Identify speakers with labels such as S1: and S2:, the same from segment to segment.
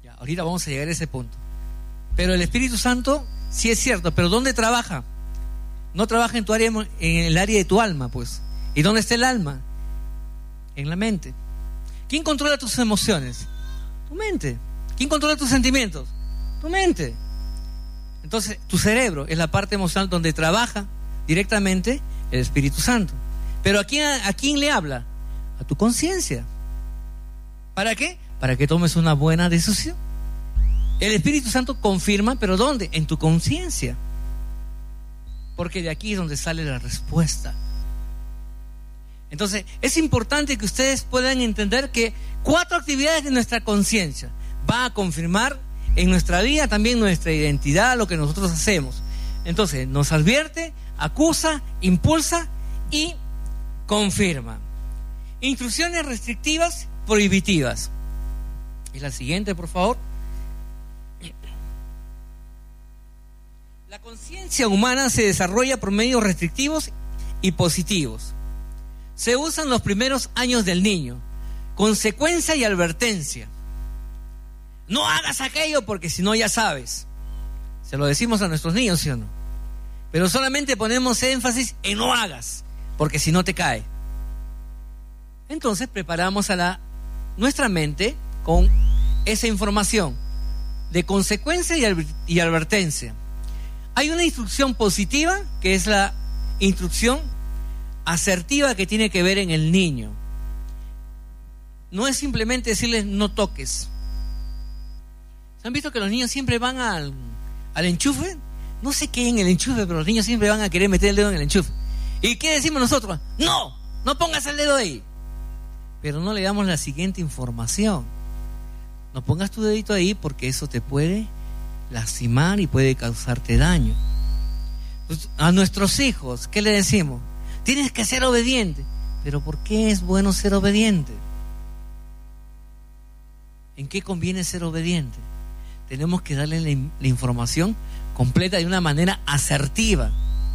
S1: Ya, ahorita vamos a llegar a ese punto. Pero el Espíritu Santo, sí es cierto, pero ¿dónde trabaja? No trabaja en tu área, en el área de tu alma, pues. ¿Y dónde está el alma? En la mente. ¿Quién controla tus emociones? Tu mente. ¿Quién controla tus sentimientos? Tu mente. Entonces, tu cerebro es la parte emocional donde trabaja directamente el Espíritu Santo. Pero ¿a quién le habla? A tu conciencia. ¿Para qué? Para que tomes una buena decisión. El Espíritu Santo confirma, pero ¿dónde? En tu conciencia. Porque de aquí es donde sale la respuesta. Entonces, es importante que ustedes puedan entender que 4 actividades de nuestra conciencia va a confirmar en nuestra vida también nuestra identidad, lo que nosotros hacemos. Entonces, nos advierte, acusa, impulsa y confirma. Instrucciones restrictivas, prohibitivas. Y la siguiente, por favor. La conciencia humana se desarrolla por medios restrictivos y positivos. Se usan los primeros años del niño. Consecuencia y advertencia. No hagas aquello porque si no ya sabes. Se lo decimos a nuestros niños, ¿sí o no? Pero solamente ponemos énfasis en no hagas, porque si no te cae. Entonces preparamos a nuestra mente con esa información de consecuencia y advertencia. Hay una instrucción positiva, que es la instrucción asertiva que tiene que ver en el niño. No es simplemente decirles no toques. ¿Se han visto que los niños siempre van al enchufe? No sé qué hay en el enchufe, pero los niños siempre van a querer meter el dedo en el enchufe. ¿Y qué decimos nosotros? No pongas el dedo ahí. Pero no le damos la siguiente información. No pongas tu dedito ahí porque eso te puede lastimar y puede causarte daño. Pues a nuestros hijos, ¿qué le decimos? Tienes que ser obediente. ¿Pero por qué es bueno ser obediente? ¿En qué conviene ser obediente? Tenemos que darle la información completa de una manera asertiva.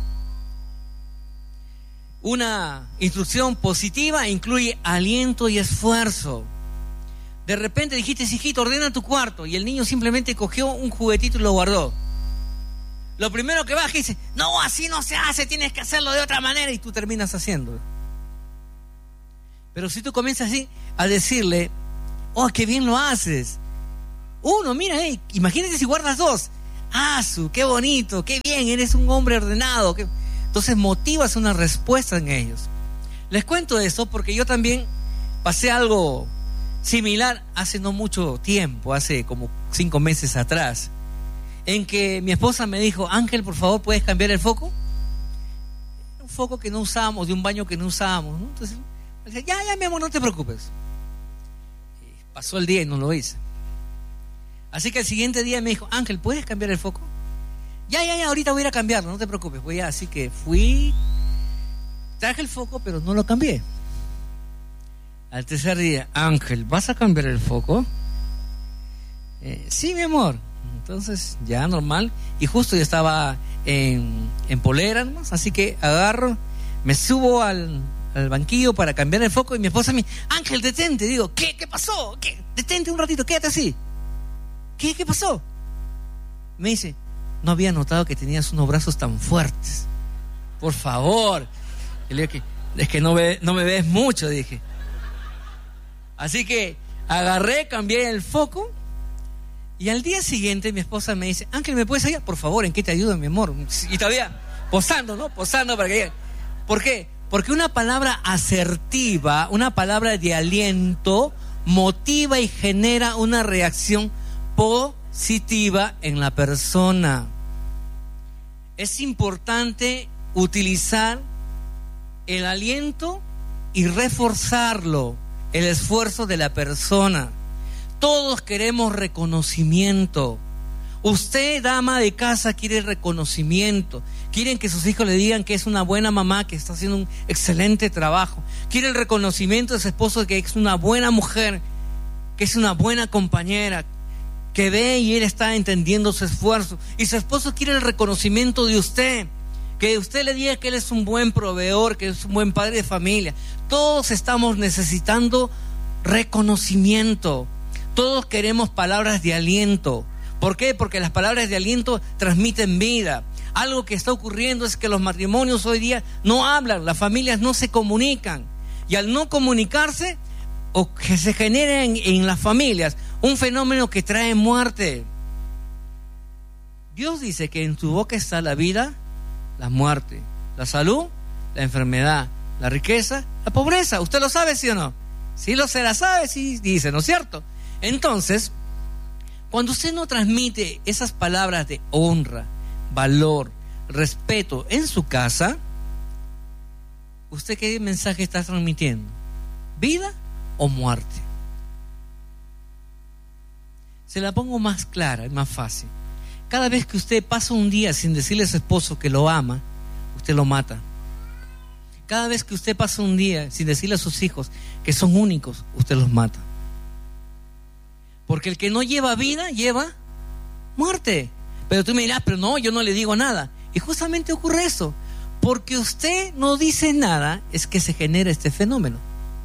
S1: Una instrucción positiva incluye aliento y esfuerzo. De repente dijiste, hijito, ordena tu cuarto, y el niño simplemente cogió un juguetito y lo guardó. Lo primero que baja y dice, no, así no se hace, tienes que hacerlo de otra manera, y tú terminas haciendo. Pero si tú comienzas así a decirle, oh, qué bien lo haces. Uno, mira, imagínate si guardas 2. Qué bonito, qué bien, eres un hombre ordenado. Entonces motivas una respuesta en ellos. Les cuento eso porque yo también pasé algo similar hace no mucho tiempo, hace como 5 meses atrás, en que mi esposa me dijo, Ángel, por favor, ¿puedes cambiar el foco? Un foco que no usábamos, de un baño que no usábamos, ¿no? Entonces, le dije, ya, mi amor, no te preocupes. Y pasó el día y no lo hice. Así que el siguiente día me dijo, Ángel, ¿puedes cambiar el foco? Ya, ahorita voy a ir a cambiarlo, no te preocupes. Así que fui, traje el foco, pero no lo cambié. Al tercer día, Ángel, ¿vas a cambiar el foco? Sí, mi amor. Entonces, ya normal. Y justo yo estaba en polera, ¿no? Así que agarro, me subo al banquillo para cambiar el foco y mi esposa me dice, Ángel, detente. Digo, ¿qué pasó? Detente un ratito, quédate así. ¿Qué pasó? Me dice, no había notado que tenías unos brazos tan fuertes. Por favor. Y le dije, es que no me ves mucho, dije. Así que agarré, cambié el foco. Y al día siguiente mi esposa me dice, Ángel, ¿me puedes ayudar? Por favor, ¿en qué te ayudo, mi amor? Y todavía posando, ¿no? Posando para que llegue. ¿Por qué? Porque una palabra asertiva, una palabra de aliento, motiva y genera una reacción positiva en la persona. Es importante utilizar el aliento y reforzarlo, el esfuerzo de la persona. Todos queremos reconocimiento. Usted, dama de casa, quiere reconocimiento. Quieren que sus hijos le digan que es una buena mamá, que está haciendo un excelente trabajo. Quiere el reconocimiento de su esposo, que es una buena mujer, que es una buena compañera, que ve y él está entendiendo su esfuerzo. Y su esposo quiere el reconocimiento de usted, que usted le diga que él es un buen proveedor, que es un buen padre de familia. Todos estamos necesitando reconocimiento. Todos queremos palabras de aliento. ¿Por qué? Porque las palabras de aliento transmiten vida. Algo que está ocurriendo es que los matrimonios hoy día no hablan, las familias no se comunican. Y al no comunicarse, o que se genera en las familias un fenómeno que trae muerte. Dios dice que en tu boca está la vida, la muerte, la salud, la enfermedad, la riqueza, la pobreza. ¿Usted lo sabe, sí o no? Sí se la sabe, sí dice, ¿no es cierto? Entonces, cuando usted no transmite esas palabras de honra, valor, respeto en su casa, ¿usted qué mensaje está transmitiendo? ¿Vida o muerte? Se la pongo más clara, es más fácil. Cada vez que usted pasa un día sin decirle a su esposo que lo ama, usted lo mata. Cada vez que usted pasa un día sin decirle a sus hijos que son únicos, usted los mata. Porque el que no lleva vida, lleva muerte. Pero tú me dirás, pero no, yo no le digo nada. Y justamente ocurre eso. Porque usted no dice nada, es que se genera este fenómeno.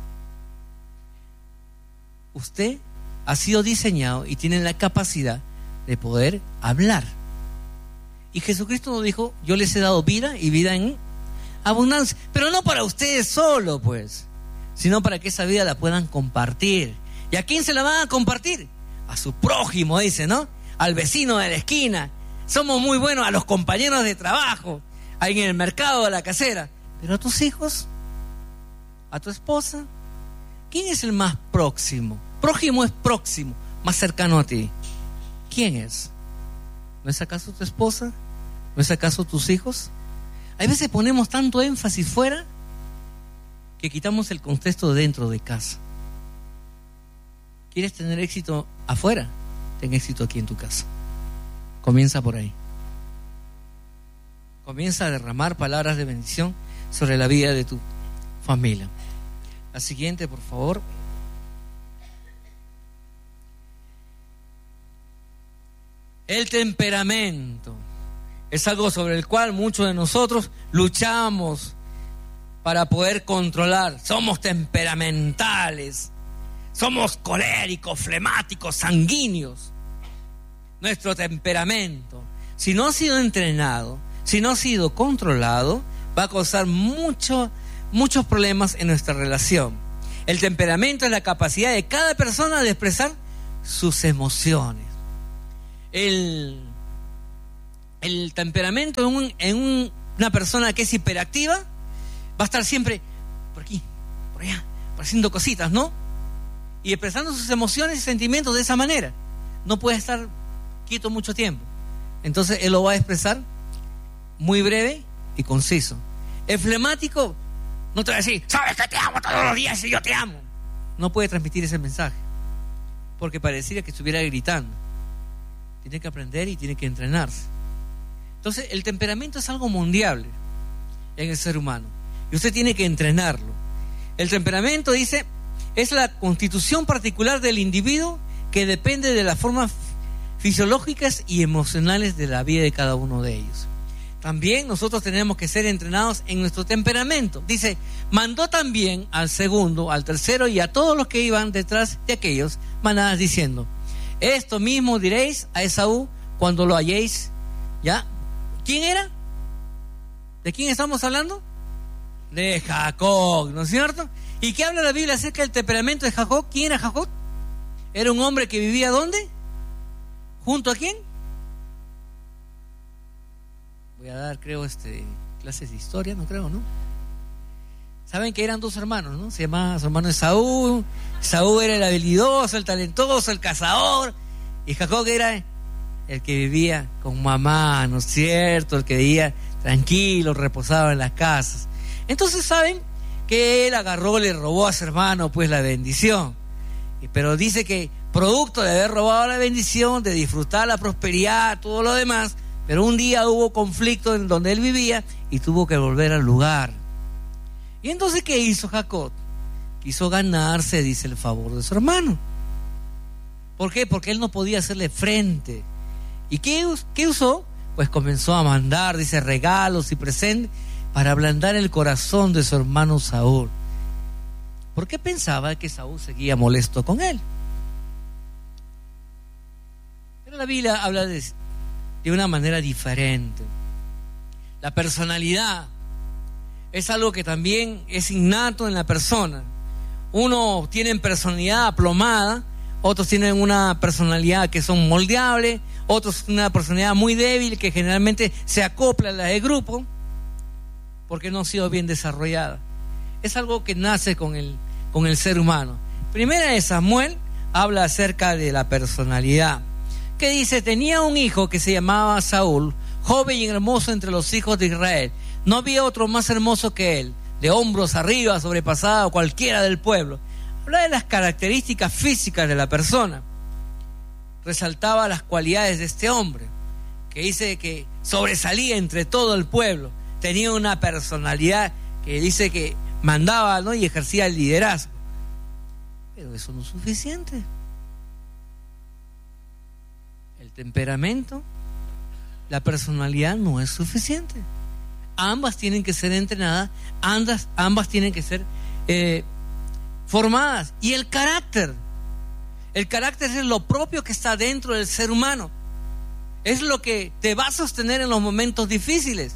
S1: Usted ha sido diseñado y tiene la capacidad de poder hablar. Y Jesucristo nos dijo, yo les he dado vida y vida en abundancia. Pero no para ustedes solo, pues, sino para que esa vida la puedan compartir. ¿Y a quién se la van a compartir? A su prójimo, dice, ¿no? Al vecino de la esquina. Somos muy buenos a los compañeros de trabajo, ahí en el mercado, a la casera. Pero a tus hijos, a tu esposa, ¿quién es el más próximo? Prójimo es próximo, más cercano a ti. ¿Quién es? ¿No es acaso tu esposa? ¿No es acaso tus hijos? A veces ponemos tanto énfasis fuera que quitamos el contexto dentro de casa. ¿Quieres tener éxito afuera? Ten éxito aquí en tu casa. Comienza por ahí. Comienza a derramar palabras de bendición sobre la vida de tu familia. La siguiente, por favor. El temperamento es algo sobre el cual muchos de nosotros luchamos para poder controlar. Somos temperamentales, somos coléricos, flemáticos, sanguíneos. Nuestro temperamento, si no ha sido entrenado, si no ha sido controlado, va a causar muchos problemas en nuestra relación. El temperamento es la capacidad de cada persona de expresar sus emociones. El temperamento en una persona que es hiperactiva va a estar siempre por aquí, por allá, haciendo cositas, ¿no? Y expresando sus emociones y sentimientos de esa manera. No puede estar quieto mucho tiempo. Entonces él lo va a expresar muy breve y conciso. El flemático no te va a decir, sabes que te amo todos los días y yo te amo. No puede transmitir ese mensaje porque pareciera que estuviera gritando. Tiene que aprender y tiene que entrenarse. Entonces el temperamento es algo moldeable en el ser humano y usted tiene que entrenarlo. El temperamento, dice, es la constitución particular del individuo que depende de las formas fisiológicas y emocionales de la vida de cada uno de ellos. También nosotros tenemos que ser entrenados en nuestro temperamento. Dice, mandó también al segundo, al tercero y a todos los que iban detrás de aquellos manadas diciendo, esto mismo diréis a Esaú cuando lo halléis. ¿Ya? ¿Quién era? ¿De quién estamos hablando? De Jacob, ¿no es cierto? ¿Y qué habla la Biblia acerca del temperamento de Jacob? ¿Quién era Jacob? Era un hombre que vivía ¿dónde? ¿Junto a quién? Voy a dar, creo, clases de historia, no creo, ¿no? Saben que eran dos hermanos, ¿no? Se llamaba su hermano Esaú. Esaú era el habilidoso, el talentoso, el cazador. Y Jacob era el que vivía con mamá, ¿no es cierto? El que vivía tranquilo, reposaba en las casas. Entonces saben que él agarró, le robó a su hermano pues la bendición. Pero dice que producto de haber robado la bendición, de disfrutar la prosperidad, todo lo demás, pero un día hubo conflicto en donde él vivía y tuvo que volver al lugar. Y entonces, ¿qué hizo Jacob? Quiso ganarse, dice, el favor de su hermano. ¿Por qué? Porque él no podía hacerle frente. ¿Y qué usó? Pues comenzó a mandar, dice, regalos y presentes para ablandar el corazón de su hermano Saúl. ¿Por qué pensaba que Saúl seguía molesto con él? Pero la Biblia habla de una manera diferente. La personalidad es algo que también es innato en la persona. Unos tienen personalidad aplomada, otros tienen una personalidad que son moldeables, otros una personalidad muy débil que generalmente se acopla a la de grupo porque no ha sido bien desarrollada. Es algo que nace con el ser humano. Primera de Samuel habla acerca de la personalidad, que dice: tenía un hijo que se llamaba Saúl, joven y hermoso entre los hijos de Israel. No había otro más hermoso que él, de hombros arriba sobrepasaba a cualquiera del pueblo. Habla de las características físicas de la persona. Resaltaba las cualidades de este hombre, que dice que sobresalía entre todo el pueblo. Tenía una personalidad que dice que mandaba, ¿no?, y ejercía el liderazgo. Pero eso no es suficiente. El temperamento, la personalidad no es suficiente. Ambas tienen que ser entrenadas, ambas tienen que ser formadas. Y el carácter es lo propio que está dentro del ser humano. Es lo que te va a sostener en los momentos difíciles.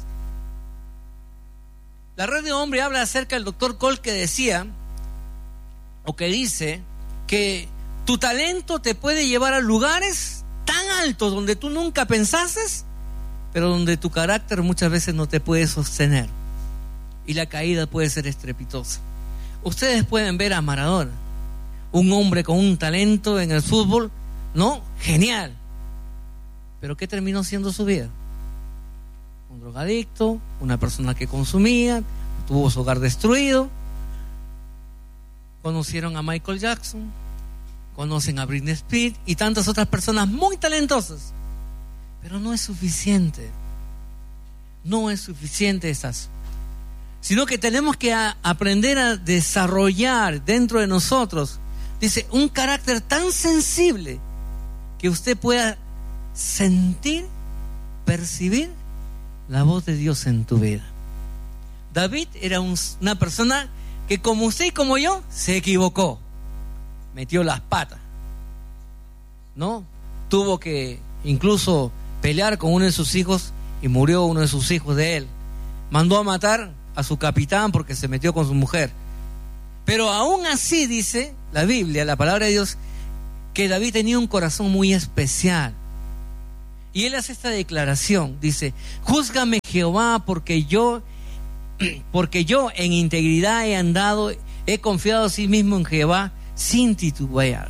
S1: La Red de Hombre habla acerca del doctor Cole, que decía, o que dice, que tu talento te puede llevar a lugares tan altos donde tú nunca pensaste, pero donde tu carácter muchas veces no te puede sostener y la caída puede ser estrepitosa. Ustedes pueden ver a Maradona, un hombre con un talento en el fútbol, ¿no?, genial, pero ¿qué terminó siendo su vida? Un drogadicto, una persona que consumía, tuvo su hogar destruido. Conocieron a Michael Jackson, conocen a Britney Spears y tantas otras personas muy talentosas, pero no es suficiente. No es suficiente esas, sino que tenemos que aprender a desarrollar dentro de nosotros, dice, un carácter tan sensible que usted pueda sentir, percibir la voz de Dios en tu vida. David era una persona que, como usted y como yo, se equivocó, metió las patas, ¿no? Tuvo que incluso pelear con uno de sus hijos y murió uno de sus hijos de él. Mandó a matar a su capitán porque se metió con su mujer. Pero aún así dice la Biblia, la palabra de Dios, que David tenía un corazón muy especial. Y él hace esta declaración, dice: júzgame, Jehová, porque yo en integridad he andado, he confiado a sí mismo en Jehová sin titubear.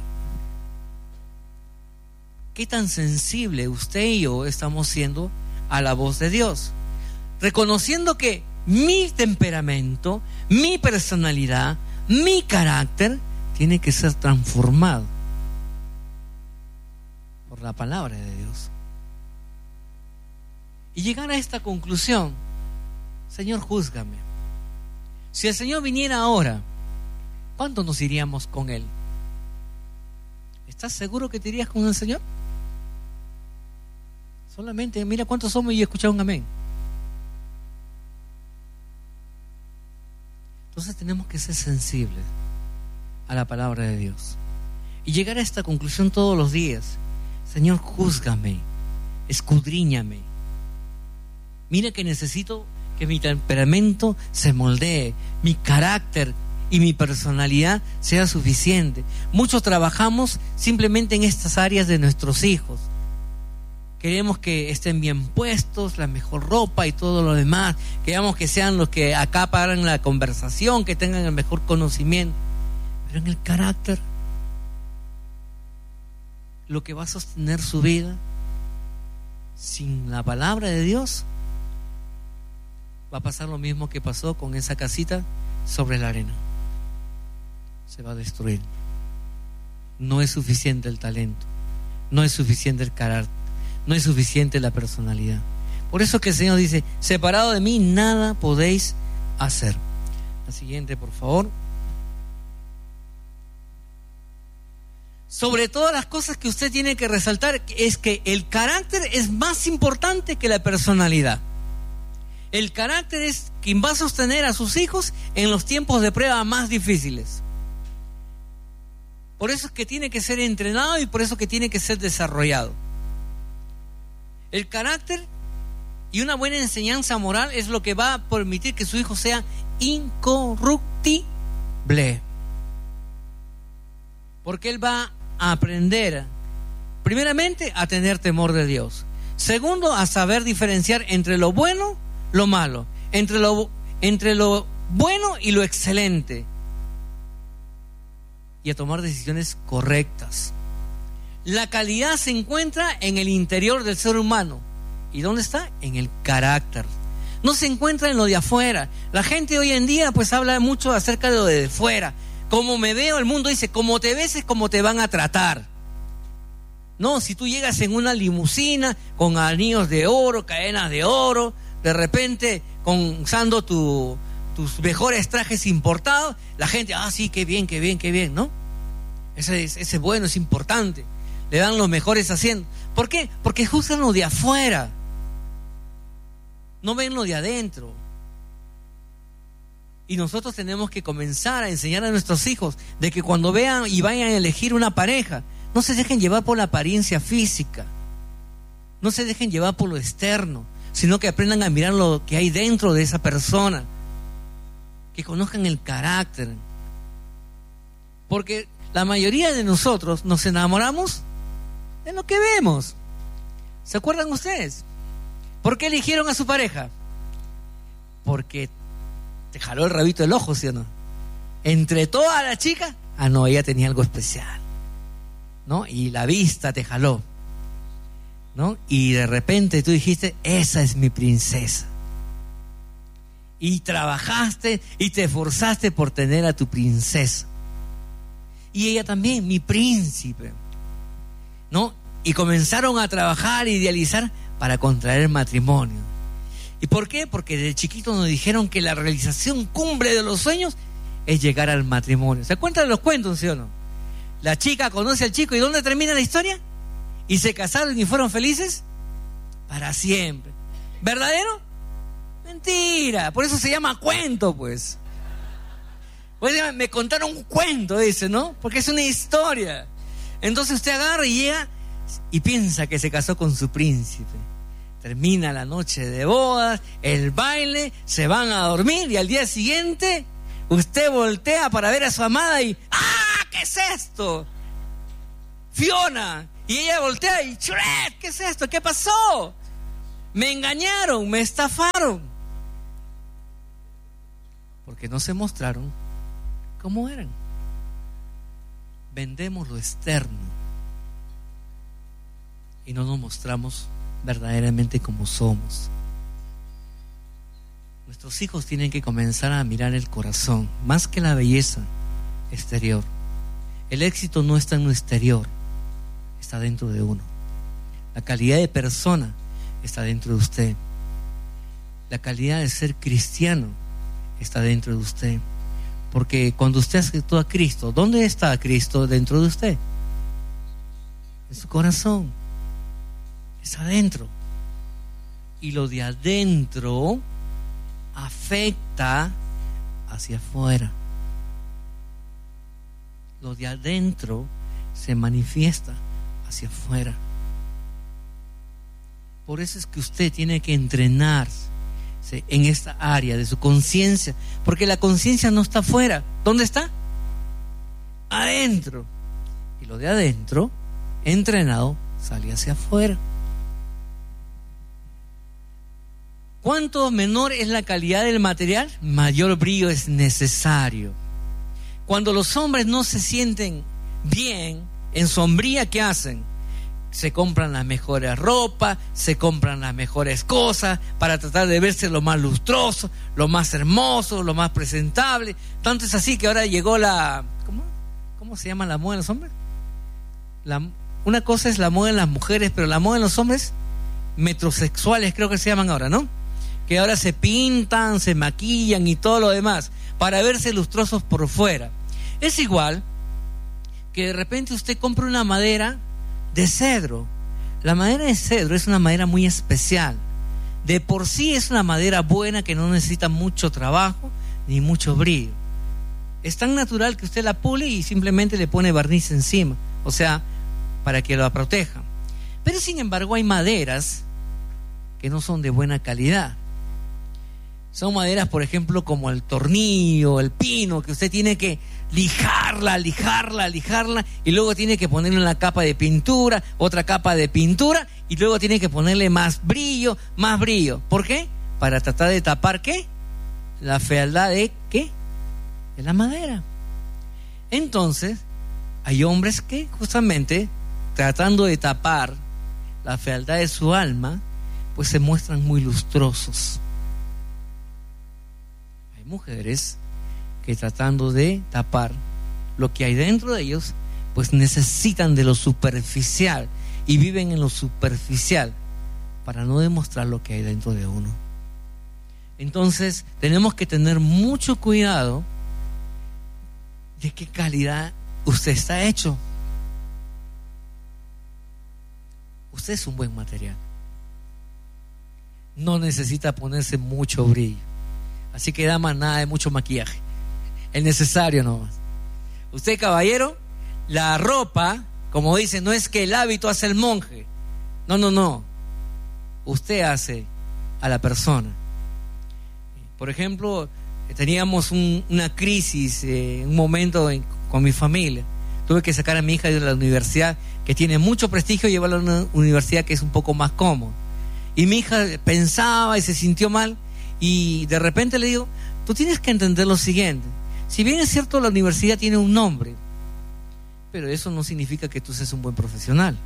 S1: ¿Qué tan sensible usted y yo estamos siendo a la voz de Dios? Reconociendo que mi temperamento, mi personalidad, mi carácter tiene que ser transformado por la palabra de Dios. Y llegar a esta conclusión: Señor, júzgame. Si el Señor viniera ahora, ¿cuánto nos iríamos con Él? ¿Estás seguro que te irías con el Señor? Solamente mira cuántos somos y escucha un amén. Entonces tenemos que ser sensibles a la palabra de Dios y llegar a esta conclusión todos los días: Señor, júzgame, escudriñame. Mira que necesito que mi temperamento se moldee, mi carácter y mi personalidad sea suficiente. Muchos trabajamos simplemente en estas áreas de nuestros hijos. Queremos que estén bien puestos, la mejor ropa y todo lo demás. Queremos que sean los que acaparan la conversación, que tengan el mejor conocimiento. Pero en el carácter, lo que va a sostener su vida sin la palabra de Dios, va a pasar lo mismo que pasó con esa casita sobre la arena. Se va a destruir. No es suficiente el talento, no es suficiente el carácter, no es suficiente la personalidad. Por eso que el Señor dice: separado de mí nada podéis hacer. La siguiente, por favor. Sobre todas las cosas que usted tiene que resaltar es que el carácter es más importante que la personalidad. El carácter es quien va a sostener a sus hijos en los tiempos de prueba más difíciles. Por eso es que tiene que ser entrenado y por eso que tiene que ser desarrollado. El carácter y una buena enseñanza moral es lo que va a permitir que su hijo sea incorruptible. Porque él va a aprender, primeramente, a tener temor de Dios. Segundo, a saber diferenciar entre lo bueno, lo malo, entre lo bueno y lo excelente, y a tomar decisiones correctas. La calidad se encuentra en el interior del ser humano. ¿Y dónde está? En el carácter. No se encuentra en lo de afuera. La gente hoy en día pues habla mucho acerca de lo de fuera. Como me veo, el mundo dice, como te ves es como te van a tratar. No, si tú llegas en una limusina con anillos de oro, cadenas de oro, de repente usando tus mejores trajes importados, la gente, sí, qué bien, ¿no? Ese bueno, es importante. Le dan los mejores asientos. ¿Por qué? Porque juzgan lo de afuera, no ven lo de adentro. Y nosotros tenemos que comenzar a enseñar a nuestros hijos de que cuando vean y vayan a elegir una pareja, no se dejen llevar por la apariencia física, no se dejen llevar por lo externo, sino que aprendan a mirar lo que hay dentro de esa persona, que conozcan el carácter. Porque la mayoría de nosotros nos enamoramos de lo que vemos. ¿Se acuerdan ustedes? ¿Por qué eligieron a su pareja? Porque te jaló el rabito del ojo, ¿sí o no? Entre todas las chicas, no, ella tenía algo especial, ¿no? Y la vista te jaló, ¿no? Y de repente tú dijiste, esa es mi princesa. Y trabajaste y te esforzaste por tener a tu princesa. Y ella también, mi príncipe, ¿no? Y comenzaron a trabajar, idealizar para contraer matrimonio. ¿Y por qué? Porque de chiquitos nos dijeron que la realización cumbre de los sueños es llegar al matrimonio. ¿Se cuentan de los cuentos, sí o no? La chica conoce al chico, ¿y dónde termina la historia? Y se casaron y fueron felices para siempre. ¿Verdadero? Mentira. Por eso se llama cuento, pues. Me contaron un cuento, dice, ¿no? Porque es una historia. Entonces usted agarra y llega y piensa que se casó con su príncipe. Termina la noche de bodas, el baile, se van a dormir y al día siguiente usted voltea para ver a su amada y ¿qué es esto? Fiona. Y ella voltea y ¡churet! ¿Qué es esto? ¿Qué pasó? Me engañaron, me estafaron. Porque no se mostraron como eran. Vendemos lo externo y no nos mostramos verdaderamente como somos. Nuestros hijos tienen que comenzar a mirar el corazón más que la belleza exterior. El éxito no está en lo exterior, está dentro de uno. La calidad de persona está dentro de usted. La calidad de ser cristiano está dentro de usted. Porque cuando usted aceptó a Cristo, ¿dónde está Cristo dentro de usted? En su corazón. Está adentro. Y lo de adentro afecta hacia afuera. Lo de adentro se manifiesta hacia afuera. Por eso es que usted tiene que entrenarse en esta área de su conciencia, porque la conciencia no está afuera. ¿Dónde está? Adentro. Y lo de adentro, entrenado, sale hacia afuera. Cuanto menor es la calidad del material, mayor brillo es necesario. Cuando los hombres no se sienten bien en su hombría, ¿qué hacen? Se compran las mejores ropas, se compran las mejores cosas para tratar de verse lo más lustroso, lo más hermoso, lo más presentable. Tanto es así que ahora llegó la... ¿Cómo se llama la moda en los hombres? Una cosa es la moda en las mujeres, pero la moda en los hombres, metrosexuales creo que se llaman ahora, ¿no? Que ahora se pintan, se maquillan y todo lo demás para verse lustrosos por fuera. Es igual que de repente usted compra una madera de cedro. La madera de cedro es una madera muy especial. De por sí es una madera buena que no necesita mucho trabajo ni mucho brillo. Es tan natural que usted la pule y simplemente le pone barniz encima, o sea, para que la proteja. Pero sin embargo hay maderas que no son de buena calidad. Son maderas, por ejemplo, como el tornillo, el pino, que usted tiene que lijarla, y luego tiene que ponerle una capa de pintura, otra capa de pintura, y luego tiene que ponerle más brillo. ¿Por qué? Para tratar de tapar, ¿qué? La fealdad de, ¿qué? De la madera. Entonces, hay hombres que justamente, tratando de tapar la fealdad de su alma, pues se muestran muy lustrosos. Hay mujeres que, tratando de tapar lo que hay dentro de ellos, pues necesitan de lo superficial y viven en lo superficial para no demostrar lo que hay dentro de uno. Entonces tenemos que tener mucho cuidado de qué calidad usted está hecho. Usted es un buen material. No necesita ponerse mucho brillo. Así que damas, nada de mucho maquillaje. El necesario nomás. Usted, caballero, la ropa, como dicen, no es que el hábito hace el monje. No. Usted hace a la persona. Por ejemplo, teníamos una crisis, un momento con mi familia. Tuve que sacar a mi hija de la universidad, que tiene mucho prestigio, y llevarla a una universidad que es un poco más cómoda. Y mi hija pensaba y se sintió mal, y de repente le digo, tú tienes que entender lo siguiente. Si bien es cierto, la universidad tiene un nombre, pero eso no significa que tú seas un buen profesional.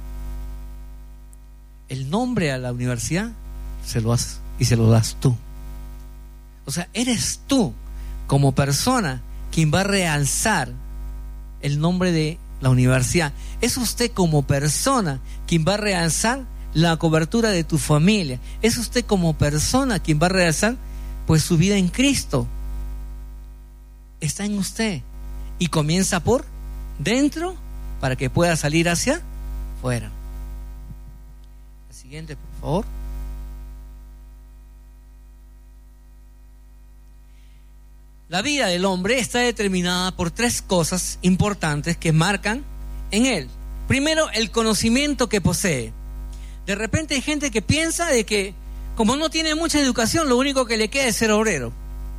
S1: El nombre a la universidad se lo das tú. O sea, eres tú como persona quien va a realzar el nombre de la universidad. Es usted como persona quien va a realzar la cobertura de tu familia. Es usted como persona quien va a realzar pues su vida en Cristo. Está en usted y comienza por dentro para que pueda salir hacia fuera. La siguiente, por favor. La vida del hombre está determinada por tres cosas importantes que marcan en él. Primero, el conocimiento que posee. De repente hay gente que piensa de que como no tiene mucha educación, lo único que le queda es ser obrero.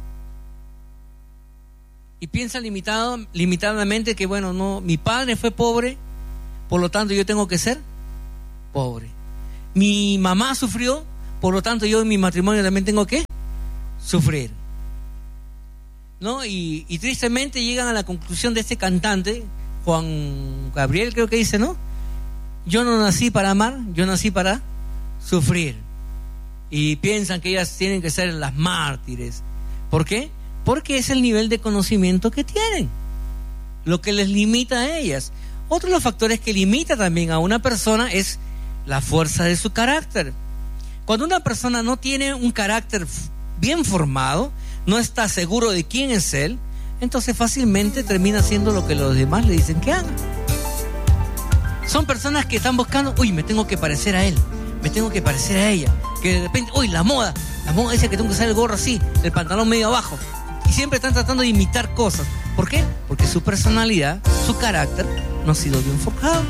S1: Y piensa limitadamente que, bueno, no, mi padre fue pobre, por lo tanto yo tengo que ser pobre. Mi mamá sufrió, por lo tanto yo en mi matrimonio también tengo que sufrir. ¿No? Y tristemente llegan a la conclusión de este cantante, Juan Gabriel creo que dice, ¿no? Yo no nací para amar, yo nací para sufrir. Y piensan que ellas tienen que ser las mártires. ¿Por qué? Porque es el nivel de conocimiento que tienen, lo que les limita a ellas. Otro de los factores que limita también a una persona es la fuerza de su carácter. Cuando una persona no tiene un carácter bien formado, no está seguro de quién es él, entonces fácilmente termina haciendo lo que los demás le dicen que haga. Son personas que están buscando, me tengo que parecer a él, me tengo que parecer a ella, que de repente, la moda dice que tengo que usar el gorro así, el pantalón medio abajo, y siempre están tratando de imitar cosas. ¿Por qué? Porque su personalidad, su carácter no ha sido bien forjado.